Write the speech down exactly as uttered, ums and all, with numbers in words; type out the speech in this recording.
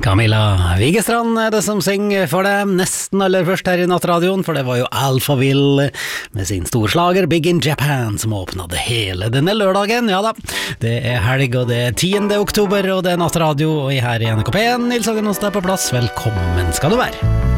Camilla Vigestrand er det som synger for deg nesten aller først her i Nattradioen, for det var jo Alphaville med sin storslager Big in Japan som åpnet det hele denne lørdagen. Ja da, det er helg og det er tiende oktober og det er Nattradio, og her i N K P en, Nils Hagen Hostad på plass. Velkommen skal du være.